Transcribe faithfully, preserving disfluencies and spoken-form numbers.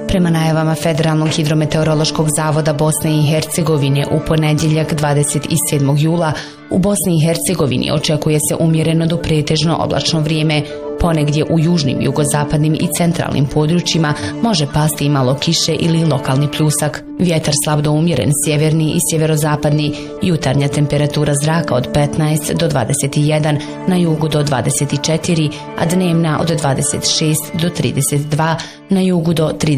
Prema najavama Federalnog hidrometeorološkog zavoda Bosne i Hercegovine u ponedjeljak dvadeset sedmog jula u Bosni i Hercegovini očekuje se umjereno do pretežno oblačno vrijeme. Ponegdje u južnim, jugozapadnim i centralnim područjima može pasti i malo kiše ili lokalni pljusak. Vjetar slab do umjeren sjeverni i sjeverozapadni, jutarnja temperatura zraka od petnaest do dvadeset jedan, na jugu do dvadeset četiri, a dnevna od dvadeset šest do trideset dva, na jugu do trideset